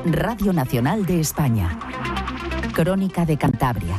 Radio Nacional de España. Crónica de Cantabria.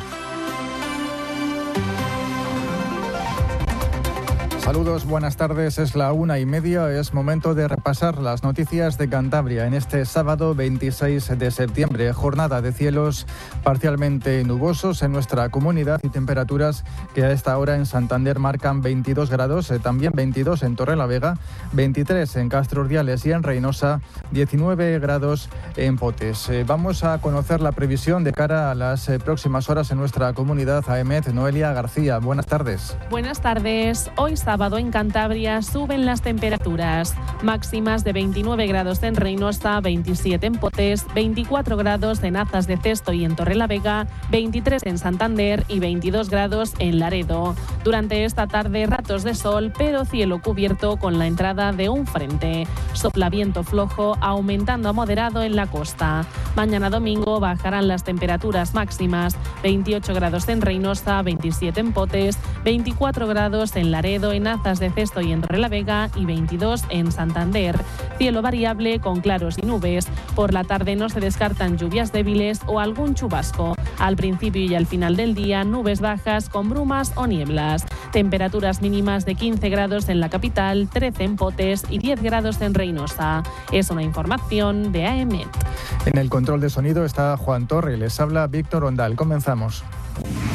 Saludos, buenas tardes, es la 1:30, es momento de repasar las noticias de Cantabria en este sábado 26 de septiembre, jornada de cielos parcialmente nubosos en nuestra comunidad y temperaturas que a esta hora en Santander marcan 22 grados, también 22 en Torrelavega, 23 en Castro Urdiales y en Reynosa, 19 grados en Potes. Vamos a conocer la previsión de cara a las próximas horas en nuestra comunidad. AEMET, Noelia García, buenas tardes. Buenas tardes, hoy sábado en Cantabria suben las temperaturas máximas de 29 grados en Reynosa, 27 en Potes, 24 grados en Azas de Cesto y en Torrelavega, 23 en Santander y 22 grados en Laredo. Durante esta tarde ratos de sol, pero cielo cubierto con la entrada de un frente. Sopla viento flojo, aumentando a moderado en la costa. Mañana domingo bajarán las temperaturas máximas, 28 grados en Reynosa, 27 en Potes, 24 grados en Laredo, en Azas de Cesto y en Torrelavega y 22 en Santander. Cielo variable con claros y nubes. Por la tarde no se descartan lluvias débiles o algún chubasco. Al principio y al final del día, nubes bajas con brumas o nieblas. Temperaturas mínimas de 15 grados en la capital, 13 en Potes y 10 grados en Reynosa. Es una información de AEMET. En el control de sonido está Juan Torre, les habla Víctor Ondal. Comenzamos.